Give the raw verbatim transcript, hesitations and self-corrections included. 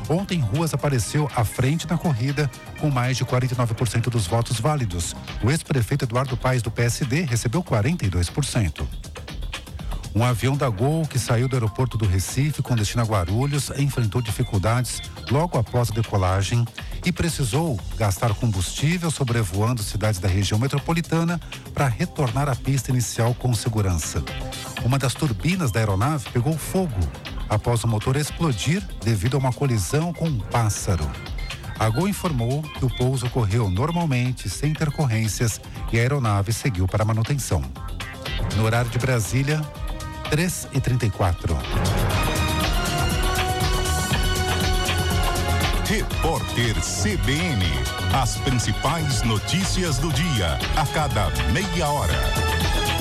Ontem, Ruas apareceu à frente na corrida com mais de quarenta e nove por cento dos votos válidos. O ex-prefeito Eduardo Paes, do P S D, recebeu quarenta e dois por cento. Um avião da Gol que saiu do aeroporto do Recife com destino a Guarulhos enfrentou dificuldades logo após a decolagem e precisou gastar combustível sobrevoando cidades da região metropolitana para retornar à pista inicial com segurança. Uma das turbinas da aeronave pegou fogo após o motor explodir devido a uma colisão com um pássaro. A Gol informou que o pouso ocorreu normalmente, sem intercorrências, e a aeronave seguiu para manutenção. No horário de Brasília, três e trinta e quatro. Repórter C B N. As principais notícias do dia, a cada meia hora.